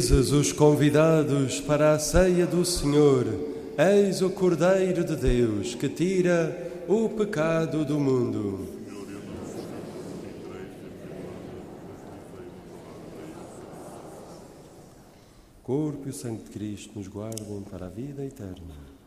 Os convidados para a ceia do Senhor, eis o Cordeiro de Deus que tira o pecado do mundo. O corpo e o sangue de Cristo nos guardem para a vida eterna.